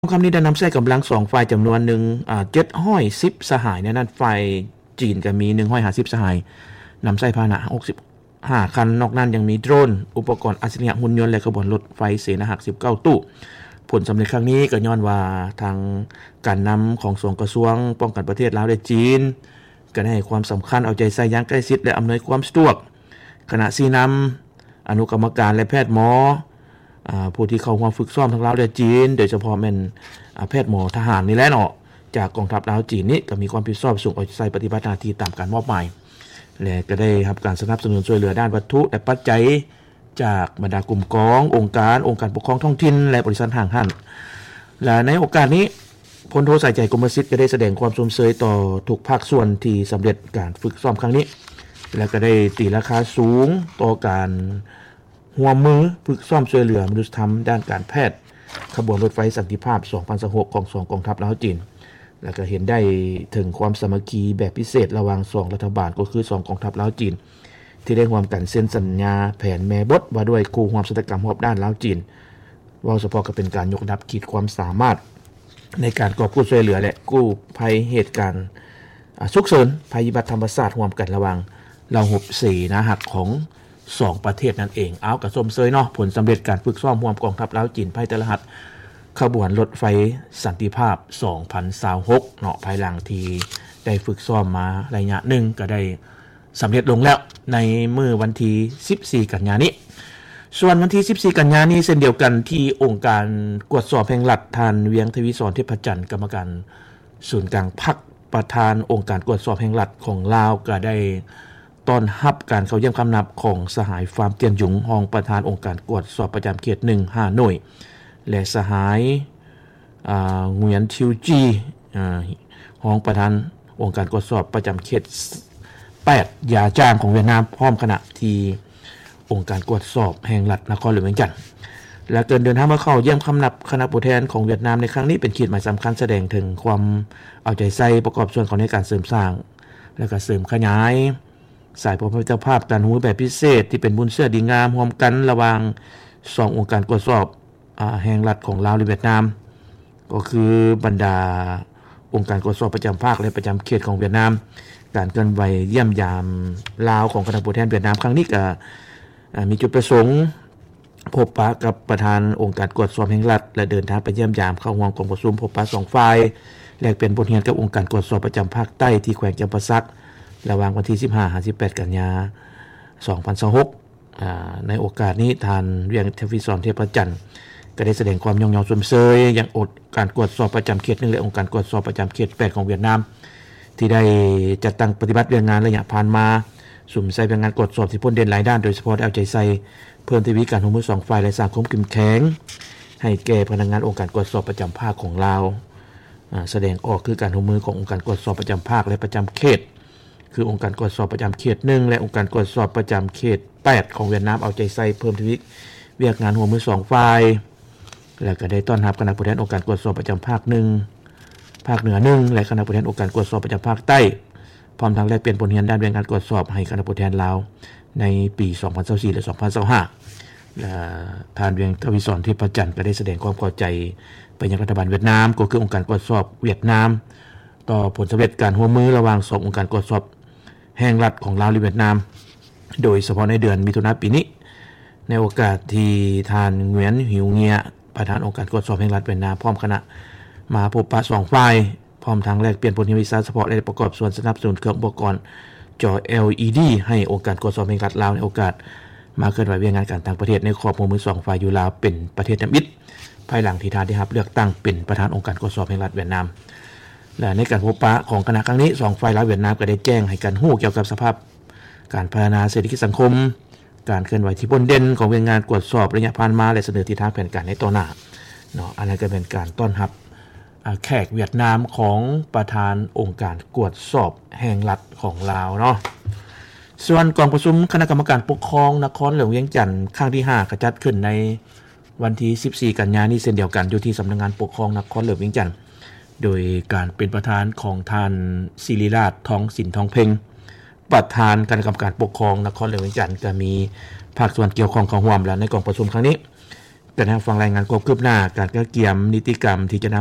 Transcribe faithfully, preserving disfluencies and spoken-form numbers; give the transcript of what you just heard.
คำนี้ได้นำใช้กำลังสองฝ่ายจำนวนหนึ่งอ่าเจ็ดร้อยสิบสหายในนั้นฝ่ายจีนก็มีหนึ่งร้อยห้าสิบสหายนำใช้พาหนะหกสิบห้าคันนอกนั้นยังมีโดรนอุปกรณ์อัจฉริยะหุ่นยนต์และขบวนรถไฟเสนาหักสิบเก้าตู้ผลสำเร็จครั้งนี้ก็ย้อนว่าทางการนำของสองกระทรวงป้องกันประเทศลาวและจีนก็ได้ให้ความสำคัญเอาใจใส่อย่างใกล้ชิดและอำนวยความสะดวกขณะซีนำอนุกรรมการและแพทย์หมอผู้ที่เข้าร่วมฝึกซ้อมทั้งลาวและจีนโดยเฉพาะแม่นแพทย์หมอทหารนี่แหละเนาะจากกองทัพลาวจีนนี้ก็มีความผิดชอบสูงเอาใจใส่ปฏิบัติหน้าที่ตามการมอบหมายและก็ได้รับการสนับสนุนช่วยเหลือด้านวัตถุและปัจจัยจากบรรดากลุ่มกององค์การองค์การปกครองท้องถิ่นและบริษัทห้างหันและในโอกาสนี้พลโทสายใจกรมศิษย์ก็ได้แสดงความสมเสยต่อทุกภาคส่วนที่สำเร็จการฝึกซ้อมครั้งนี้และก็ได้ตีราคาสูงต่อการหัวมือฝึกซ้อมช่วยเหลือมนุษยธรรมด้านการแพทย์ขบวนรถไฟสันติภาพสองพันสิบหกของสองกองทัพลาวจีนและก็เห็นได้ถึงความสามัคคีแบบพิเศษระหว่างสองรัฐบาลก็คือสองกองทัพลาวจีนที่ได้ร่วมกันเซ็นสัญญาแผนแม่บทว่าด้วยคู่ร่วมศัตรกรรมรอบด้านลาวจีนว่าเฉพาะก็เป็นการยกระดับขีดความสามารถในการกอบกู้ช่วยเหลือและกู้ภัยเหตุการณ์ฉุกเฉินภัยพิบัติธรรมชาติร่วมกันระหว่างเราหบสี่นะหักของสองประเทศนั่นเองเอากระสมเซยเนาะผลสำเร็จการฝึกซ้อมร่วมกองทัพลาวจีนภายใต้รหัสขบวนรถไฟสันติภาพสองพันยี่สิบหกเนาะภายหลังที่ได้ฝึกซ้อมมาระยะหนึ่งก็ได้สำเร็จลงแล้วในมื้อวันที่สิบสี่กันยายนนี้ส่วนวันที่สิบสี่กันยายนนี้เช่นเดียวกันที่องค์การกวดสอบแห่งรัฐท่านเวียงทวีสรเทพจันทร์กรรมการศูนย์กลางพรรคประธานองค์การกวดสอบแห่งรัฐของลาวก็ได้ต้อนรับการเข้าเยี่ยมคำนับของสหายฟาร์มเตียนหยุงรองประธานองค์การกวดสอบประจำเขตหนึ่ง ห้าหน่วยและสหายอ่าเหวียนทิวจีอ่ารองประธานองค์การกวดสอบประจำเขตแปดยาจ้างของเวียดนามพร้อมคณะที่องค์การกวดสอบแห่งรัฐนครหลวงเวียงจันทน์และเกินเดินทางมาเข้าเยี่ยมคำนับคณะผู้แทนของเวียดนามในครั้งนี้เป็นขีดหมายสำคัญแสดงถึงความเอาใจใส่ประกอบส่วนของในการเสริมสร้างและก็เสริมขยายสายพระพุทธภาพการหูแบบพิเศษที่เป็นบุญเสื้อดีงามร่วมกันระหว่างสององค์การกวดสอบอ่าแห่งรัฐของลาวและเวียดนามก็คือบรรดาองค์การกวดสอบประจำภาคและประจำเขตของเวียดนามการเคลื่อนไหวเยี่ยมยามลาวของคณะผู้แทนเวียดนามครั้งนี้ก็มีจุดประสงค์พบปะกับประธานองค์การกวดสอบแห่งรัฐและเดินทางไปเยี่ยมยามเข้าร่วมกองประชุมพบปะสองฝ่ายแลกเปลี่ยนบทเรียนกับองค์การกวดสอบประจำภาคใต้ที่แขวงจำปาสักระหว่างวันที่สิบห้าถึงสิบแปดกันยายนสองพันยี่สิบหกอ่าในโอกาสนี้ท่านเวียงทวีสรเทพจันทร์ก็ได้แสดงความยองยองสมเสยอย่างอดการกวดสอบประจำเขตหนึ่งและองค์การกวดสอบประจำเขตแปดของเวียดนามที่ได้จัดตั้งปฏิบัติเรื่องงานระยะผ่านมาสุ่มใส่เป็นงานกวดสอบที่พ้นเด่นหลายด้านโดยเฉพาะเอาใจใส่เพิ่มทวีการร่วมมือสองฝ่ายและสร้างความเข้มแข็งให้แก่พนักงานองค์การกวดสอบประจำภาคของลาวแสดงออกคือการร่วมมือขององค์การกวดสอบประจำภาคและประจำเขตคือองค์การกวดสอบประจำเขตหนึ่งและองค์การกวดสอบประจำเขตแปดของเวียดนามเอาใจใส่เพิ่มทวีเวียกงานร่วมมือสองฝ่ายและก็ได้ต้อนรับคณะผู้แทนองค์การกวดสอบประจำภาคหนึ่งภาคเหนือหนึ่งและคณะผู้แทนองค์การกวดสอบประจำภาคใต้พร้อมทั้งแลกเปลี่ยนผลงานด้านเรื่องการกวดสอบให้คณะผู้แทนลาวในปีสองพันยี่สิบสี่และสองพันยี่สิบห้าและท่านเวียงทวีสรเทพจันทร์ก็ได้แสดงความพอใจไปยังรัฐบาลเวียดนามก็คือองค์การกวดสอบเวียดนามต่อผลสำเร็จการร่วมมือระหว่างสององค์การกวดสอบแห่งรัฐของลาวและเวียดนามโดยเฉพาะในเดือนมิถุนายนปีนี้ในโอกาสที่ท่านเหวียนหิวเงียประธานองค์การกวดสอบแห่งรัฐเวียดนามพร้อมคณะมาพบปะสองฝ่ายพร้อมทั้งแลกเปลี่ยนผลงานวิชาเฉพาะและประกอบส่วนสนับสนุนเครื่องอุปกรณ์จอ แอล อี ดี ให้องค์การกวดสอบแห่งรัฐลาวในโอกาสมาเคลื่อนไหวเวียงงานการต่างประเทศในขอบมือสองฝ่ายอยู่ลาวเป็นประเทศมิตรภายหลังที่ท่านได้รับเลือกตั้งเป็นประธานองค์การกวดสอบแห่งรัฐเวียดนามและในการพบปะของคณะครั้งนี้สองฝ่ายลาวเวียดนามก็ได้แจ้งให้กันฮู้เกี่ยวกับสภาพการพัฒนาเศรษฐกิจสังคมการเคลื่อนไหวที่พ้นเด่นของเวียงงานกวดสอบระยะผ่านมาและเสนอทิศทางแผนการในต่อหน้าเนาะอันนั้นก็เป็นการต้อนรับแขกเวียดนามของประธานองค์การกวดสอบแห่งรัฐของลาวเนาะส่วนกองประชุมคณะกรรมการปกครองนครหลวงเวียงจันทร์ครั้งที่ห้ากระจัดขึ้นในวันที่สิบสี่กันยายนนี้เช่นเดียวกันอยู่ที่สำนักงานปกครองนครหลวงเวียงจันทร์โดยการเป็นประธานของท่านศิริราชทองสินทองเพ็งประธานคณะกรรมการปกครองนครหลวงเวียงจันทร์ก็มีภาคส่วนเกี่ยวข้องของร่วมแล้วในกองประชุมครั้งนี้กันนะฟังรายงานความคืบหน้าการเกี่ยมนิติกรรมที่จะน